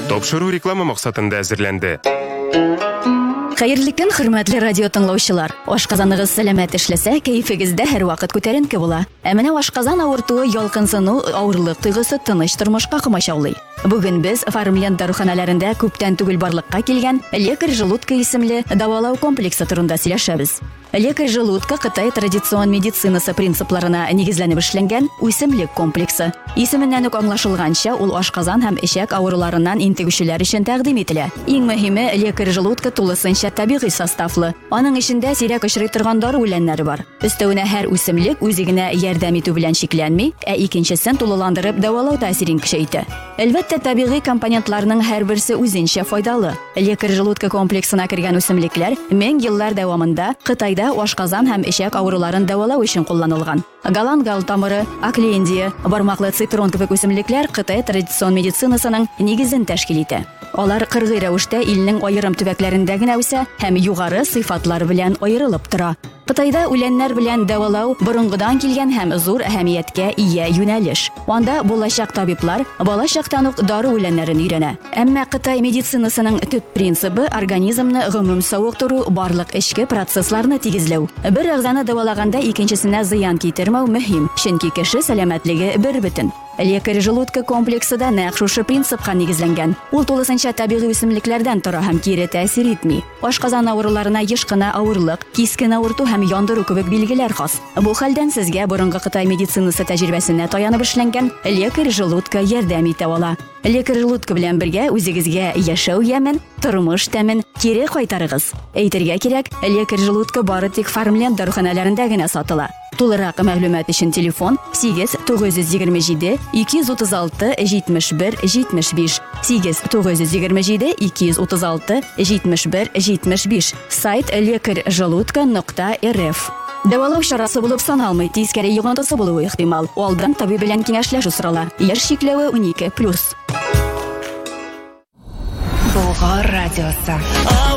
Тапшыру реклама максатында әзерләнде. Хәерле көн, хөрмәтле радио тыңлаучылар. Ашказаныгыз сәламәт эшләсә, кәефегездә һәр вакыт күтәренке була. Ә менә ашказан авыртуы, ялкынсыну, авырлык тойгысы тыныч тормышка комачаулый. Бүген без Фармленд даруханаларында күптән түгел барлыкка килгән лекарь желудка исемле дәвалау комплексы турында сөйләшәбез. Лекарь желудка Кытай традицион медицинасы принципларына нигезләнеп эшләнгән үсемлек комплексы. Исеменнән үк аңлашылганча, ул ашказан һәм эчәк авыруларыннан интегүчеләр өчен тәкъдим ителә. Иң мөһиме, лекарь желудка тулысынча табигый составлы. Аның эчендә сирәк очрый торган дары үләннәре бар. Өстәвенә һәр үсемлек үзе генә ярдәм итү белән шикләнми, ә икенчесен тулыландырып дәвалау тәэсирен көчәйтә. Әлбәттә, табигый компонентларның һәрберсе үзенчә файдалы. Лекарь желудка комплексына кергән үсемлекләр 1000 еллар дәвамында Кытайда ашказан һәм эчәк авыруларын дәвалау өчен кулланылган. Галангал тамыры, аклендия, бармаклы цитрон кебек үсемлекләр Кытай традицион медицинасының нигезен тәшкил итә. Алар кыргый рәвештә илнең аерым төбәкләрендә генә үсә һәм югары сыйфатлар белән аерылып тора. Кытайда үләннәр белән дәвалау борынгыдан килгән һәм зур әһәмияткә ия юнәлеш. Анда булачак табиблар балачактан ук дары үләннәрен өйрәнә. Әмма Кытай медицинасының төп принцибы организмны гомум савыктыру, барлык эчке процессларны тигезләү. Бер әгъзаны дәвалаганда икенчесенә зыян китермәү мөһим, чөнки кеше сәламәтлеге бер бөтен. Лекарь желудка комплексы да нәкъ шушы принципка нигезләнгән. Ул тулысынча табигый үсемлекләрдән тора һәм кире тәэсир итми. Ашказан авыруларына еш кына авырлык, кискен авырту һәм яндыру кебек билгеләр хас. Бу хәлдән сезгә борынгы Кытай медицинасы тәҗрибәсенә таянып эшләнгән лекарь желудка ярдәм итә ала. Лекарь желудка белән бергә үзегезгә яшәү ямен, тормыш тәмен кире кайтарыгыз. Әйтергә кирәк, лекарь желудка бары тик Фармленд даруханаларында гына сатыла. Тулырак мәгълүмат өчен телефон 8927 236 71 75 8927 236 71 75. Сайт лекарьжелудка.рф. Дәвалау чарасы булып саналмый, тискәре йогынтысы булуы ихтимал. Алдан табиб белән киңәшләшү сорала. Яшь чикләве 12+. Болгар радиосы.